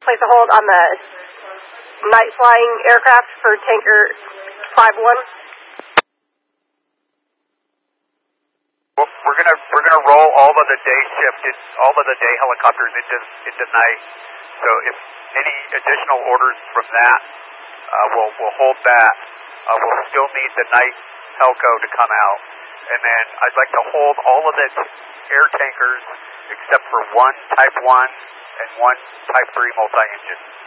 place a hold on the night flying aircraft for tanker 5-1. Well, we're gonna roll all of the day shift, all of the day helicopters into night. So if any additional orders from that, we'll hold that. We'll still need the night Helco to come out, and then I'd like to hold all of the air tankers except for one Type 1 and one Type 3 multi-engine.